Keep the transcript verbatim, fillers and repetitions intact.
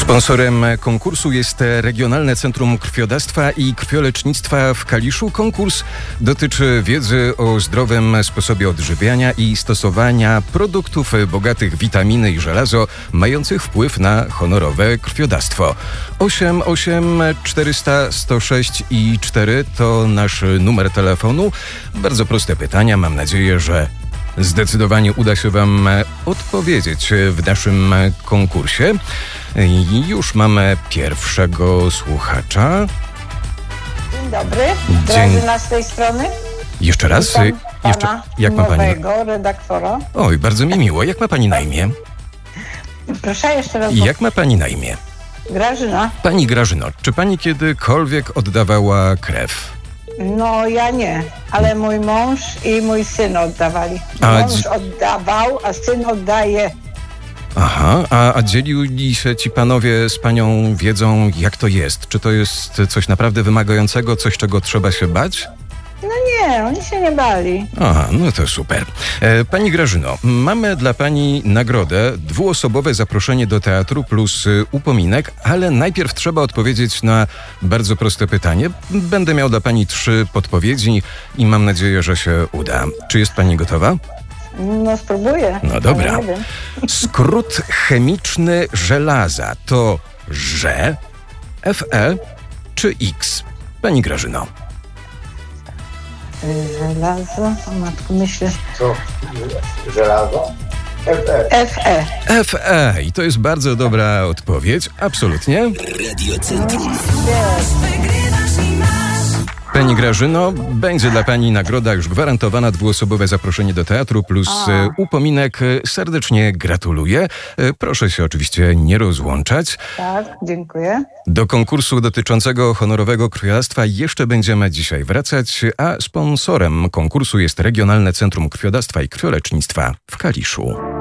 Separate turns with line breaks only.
Sponsorem konkursu jest Regionalne Centrum Krwiodawstwa i Krwiolecznictwa w Kaliszu. Konkurs dotyczy wiedzy o zdrowym sposobie odżywiania i stosowania produktów bogatych w witaminy i żelazo, mających wpływ na honorowe krwiodawstwo. osiem osiem czterysta sto sześć i cztery to nasz numer telefonu. Bardzo proste pytania. Mam nadzieję, że zdecydowanie uda się Wam odpowiedzieć w naszym konkursie. I już mamy pierwszego słuchacza.
Dzień dobry,
Dzień...
Grażyna z tej strony.
Jeszcze raz?
Witam
Jeszcze...
pana
Jak ma pani?
nowego redaktora.
Oj, bardzo mi miło. Jak ma pani na imię?
Proszę jeszcze raz.
Jak ma pani na imię?
Grażyna.
Pani Grażyno, czy pani kiedykolwiek oddawała krew?
No ja nie, ale mój mąż i mój syn oddawali.
A
Mąż
dzi-
oddawał, a syn oddaje.
Aha, a, a dzielili się ci panowie z panią wiedzą, jak to jest? Czy to jest coś naprawdę wymagającego, coś, czego trzeba się bać?
No nie, oni się nie bali.
Aha, no to super. E, pani Grażyno, mamy dla pani nagrodę, dwuosobowe zaproszenie do teatru plus y, upominek, ale najpierw trzeba odpowiedzieć na bardzo proste pytanie. Będę miał dla pani trzy podpowiedzi i mam nadzieję, że się uda. Czy jest pani gotowa?
No spróbuję.
No dobra.
ale nie wiem.
Skrót chemiczny żelaza to Ż, Fe czy X? Pani Grażyno.
Żelazo, o matku, myślę.
Co? Żelazo? Fe.
Fe.
Fe. I to jest bardzo dobra odpowiedź. Absolutnie. Pani Grażyno, będzie dla pani nagroda już gwarantowana, dwuosobowe zaproszenie do teatru plus
A.
e, upominek. Serdecznie gratuluję. E, Proszę się oczywiście nie rozłączać.
Tak, dziękuję.
Do konkursu dotyczącego honorowego krwiodawstwa jeszcze będziemy dzisiaj wracać, a sponsorem konkursu jest Regionalne Centrum Krwiodawstwa i Krwiolecznictwa w Kaliszu.